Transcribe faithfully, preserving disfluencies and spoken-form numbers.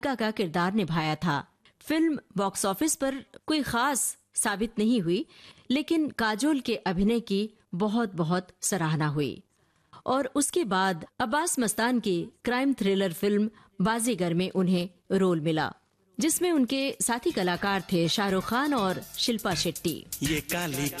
का का किरदार निभाया था। फिल्म बॉक्स ऑफिस पर कोई खास साबित नहीं हुई, लेकिन काजोल के अभिनय की बहुत बहुत सराहना हुई। और उसके बाद अब्बास मस्तान की क्राइम थ्रिलर फिल्म बाजीगर में उन्हें रोल मिला, जिसमें उनके साथी कलाकार थे शाहरुख खान और शिल्पा शेट्टी। ये काली